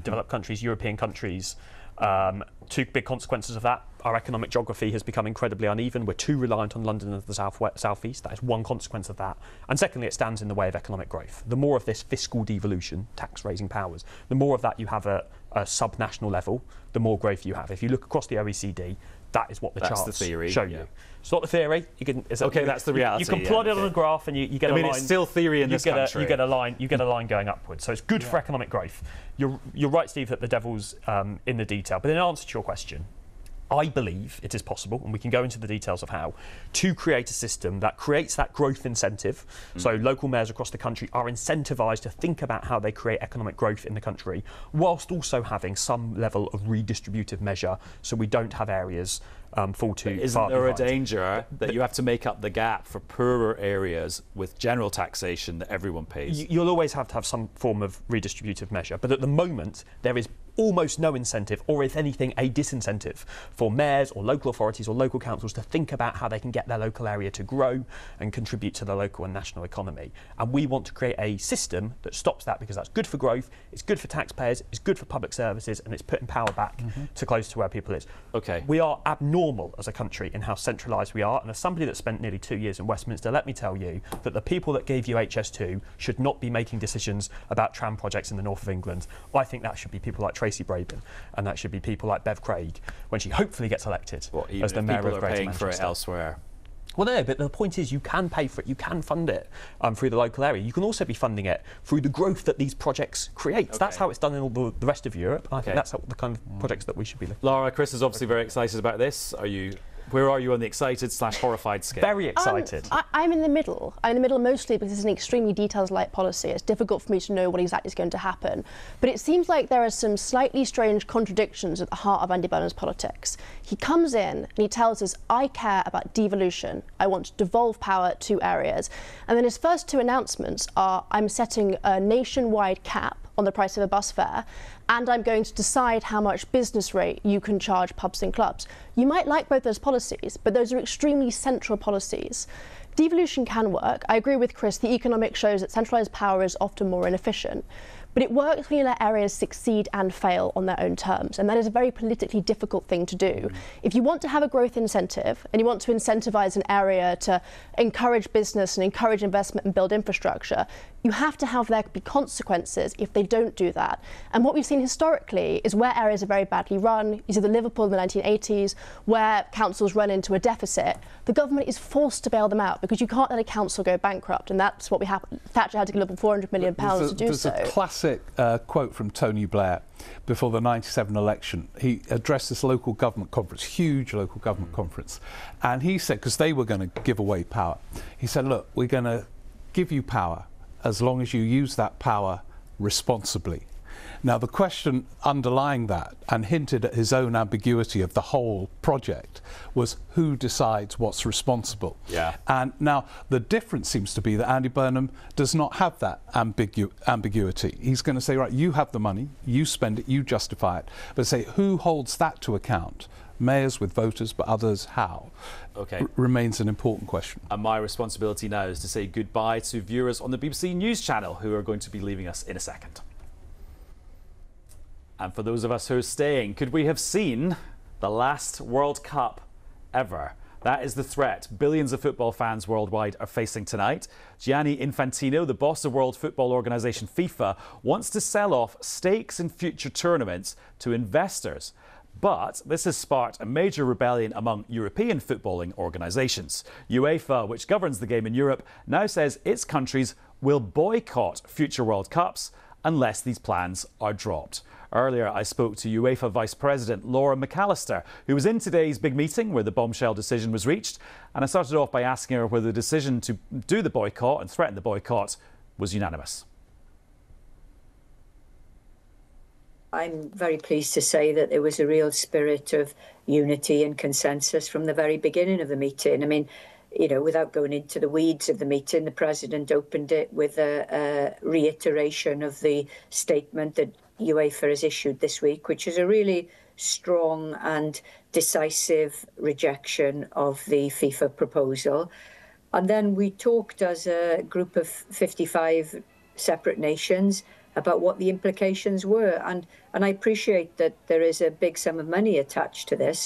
developed countries, European countries. Two big consequences of that: our economic geography has become incredibly uneven. We're too reliant on London and the southeast. That is one consequence of that. And secondly, it stands in the way of economic growth. The more of this fiscal devolution, tax-raising powers, the more of that you have at a sub-national level, the more growth you have. If you look across the OECD, that is what the charts show you. It's not the theory. That's the reality. You can plot it on a graph, and you get a line. It's still theory in this country. You get a line going upwards. So it's good for economic growth. You're right, Steve, that the devil's in the detail. But in answer to your question, I believe it is possible, and we can go into the details of how, to create a system that creates that growth incentive. So local mayors across the country are incentivised to think about how they create economic growth in the country, whilst also having some level of redistributive measure, so we don't have areas fall too far behind. Isn't there a danger that you have to make up the gap for poorer areas with general taxation that everyone pays? You'll always have to have some form of redistributive measure, but at the moment there is almost no incentive, or if anything, a disincentive for mayors or local authorities or local councils to think about how they can get their local area to grow and contribute to the local and national economy. And we want to create a system that stops that, because that's good for growth, it's good for taxpayers, it's good for public services, and it's putting power back to close to where people is. Okay. We are abnormal as a country in how centralised we are, and as somebody that spent nearly 2 years in Westminster, let me tell you that the people that gave you HS2 should not be making decisions about tram projects in the north of England. I think that should be people like Tracy Brabin, and that should be people like Bev Craig when she hopefully gets elected as the mayor of Greater Manchester. People are paying for it elsewhere. Well, no, but the point is you can pay for it, you can fund it through the local area. You can also be funding it through the growth that these projects create. Okay. That's how it's done in all the rest of Europe. I think that's the kind of projects that we should be looking at. Laura, Chris is obviously very excited about this. Where are you on the excited/horrified scale? Very excited. I'm in the middle. I'm in the middle mostly because it's an extremely details-light policy. It's difficult for me to know what exactly is going to happen. But it seems like there are some slightly strange contradictions at the heart of Andy Burnham's politics. He comes in and he tells us, I care about devolution. I want to devolve power to areas. And then his first two announcements are, I'm setting a nationwide cap on the price of a bus fare, and I'm going to decide how much business rate you can charge pubs and clubs. You might like both those policies, but those are extremely central policies. Devolution can work. I agree with Chris, the economics shows that centralised power is often more inefficient. But it works when you let areas succeed and fail on their own terms, and that is a very politically difficult thing to do. If you want to have a growth incentive, and you want to incentivise an area to encourage business and encourage investment and build infrastructure, you have to have there be consequences if they don't do that. And what we've seen historically is where areas are very badly run, you see the Liverpool in the 1980s, where councils run into a deficit, the government is forced to bail them out, because you can't let a council go bankrupt, and that's what we have. Thatcher had to give up £400 million to do so. There's a classic quote from Tony Blair before the 97 election. He addressed this local government conference, huge local government conference, and he said, because they were going to give away power, he said, look, we're going to give you power as long as you use that power responsibly. Now, the question underlying that, and hinted at his own ambiguity of the whole project, was who decides what's responsible? Yeah. And now the difference seems to be that Andy Burnham does not have that ambiguity. He's going to say, right, you have the money, you spend it, you justify it. But say, who holds that to account? Mayors with voters, but others how? Okay. Remains an important question. And my responsibility now is to say goodbye to viewers on the BBC News channel who are going to be leaving us in a second. And for those of us who are staying, could we have seen the last World Cup ever? That is the threat billions of football fans worldwide are facing tonight. Gianni Infantino, the boss of World Football Organisation FIFA, wants to sell off stakes in future tournaments to investors. But this has sparked a major rebellion among European footballing organisations. UEFA, which governs the game in Europe, now says its countries will boycott future World Cups unless these plans are dropped. Earlier, I spoke to UEFA Vice President Laura McAllister, who was in today's big meeting where the bombshell decision was reached. And I started off by asking her whether the decision to do the boycott and threaten the boycott was unanimous. I'm very pleased to say that there was a real spirit of unity and consensus from the very beginning of the meeting. I mean, you know, without going into the weeds of the meeting, the President opened it with a reiteration of the statement that UEFA has issued this week, which is a really strong and decisive rejection of the FIFA proposal. And then we talked as a group of 55 separate nations, about what the implications were. And I appreciate that there is a big sum of money attached to this.